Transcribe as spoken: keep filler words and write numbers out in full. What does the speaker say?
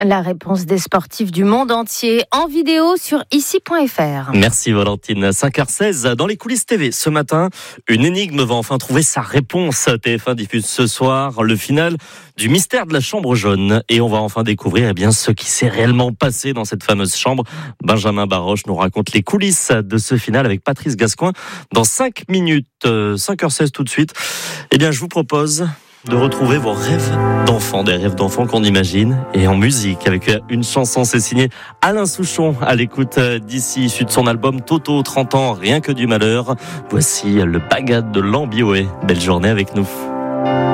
La réponse des sportifs du monde entier en vidéo sur ici point f r. Merci Valentine. cinq heures seize, dans les coulisses T V. Ce matin, une énigme va enfin trouver sa réponse. T F un diffuse ce soir le final du mystère de la chambre jaune. Et on va enfin découvrir eh bien, ce qui s'est réellement passé dans cette fameuse chambre. Benjamin Baroche nous raconte les coulisses de ce final avec Patrice Gascoin dans cinq minutes. cinq heures seize tout de suite. Eh bien, je vous propose de retrouver vos rêves d'enfants, des rêves d'enfants qu'on imagine, et en musique, avec une chanson. C'est signé Alain Souchon, à l'écoute d'ici, issu de son album Toto, trente ans, rien que du malheur. Voici le Bagad de Lambiway. Belle journée avec nous.